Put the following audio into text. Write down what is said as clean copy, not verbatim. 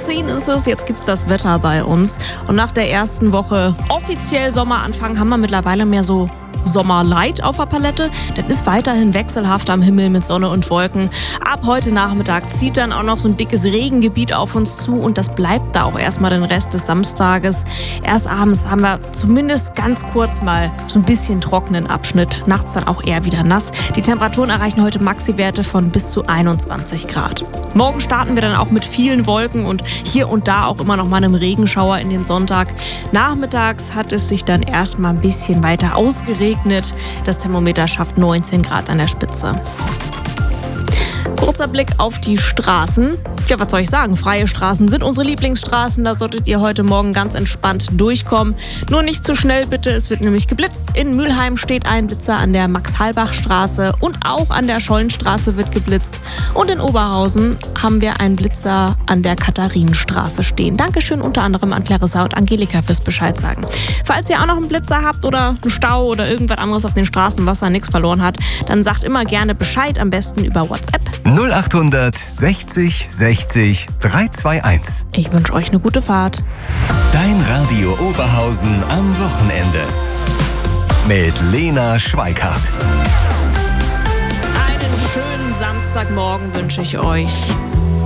10 ist es, jetzt gibt's das Wetter bei uns. Und nach der ersten Woche offiziell Sommeranfang haben wir mittlerweile mehr so Sommerlight auf der Palette. Das ist weiterhin wechselhaft am Himmel mit Sonne und Wolken. Ab heute Nachmittag zieht dann auch noch so ein dickes Regengebiet auf uns zu und das bleibt da auch erstmal den Rest des Samstages. Erst abends haben wir zumindest ganz kurz mal so ein bisschen trockenen Abschnitt. Nachts dann auch eher wieder nass. Die Temperaturen erreichen heute Maxi-Werte von bis zu 21 Grad. Morgen starten wir dann auch mit vielen Wolken und hier und da auch immer noch mal einem Regenschauer in den Sonntag. Nachmittags hat es sich dann erstmal ein bisschen weiter ausgeregnet. Das Thermometer schafft 19 Grad an der Spitze. Kurzer Blick auf die Straßen. Ja, was soll ich sagen? Freie Straßen sind unsere Lieblingsstraßen. Da solltet ihr heute Morgen ganz entspannt durchkommen. Nur nicht zu schnell bitte, es wird nämlich geblitzt. In Mülheim steht ein Blitzer an der Max-Halbach-Straße und auch an der Schollenstraße wird geblitzt. Und in Oberhausen haben wir einen Blitzer an der Katharinenstraße stehen. Dankeschön unter anderem an Clarissa und Angelika fürs Bescheid sagen. Falls ihr auch noch einen Blitzer habt oder einen Stau oder irgendwas anderes auf den Straßen, was da nichts verloren hat, dann sagt immer gerne Bescheid, am besten über WhatsApp. 0800 60 60 321. Ich wünsche euch eine gute Fahrt. Dein Radio Oberhausen am Wochenende. Mit Lena Schweikart. Einen schönen Samstagmorgen wünsche ich euch.